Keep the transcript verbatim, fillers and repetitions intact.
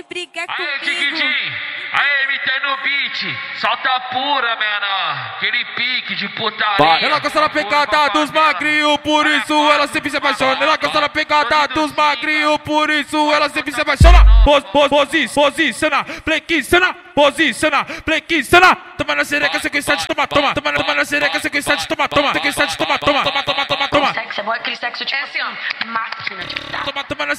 de brigar Aê, comigo. Tiquitim! Aê, M T no beat! Solta pura, menor! Aquele pique de putaria! Ela gosta da pegada dos magrinhos, por isso ela sempre se apaixona. Ela gosta da pegada dos magrinhos, por isso ela sempre se apaixona. Pos, pos, posi, posiciona, flexiona, posiciona, flexiona. Toma na sereca, sequência de toma, toma.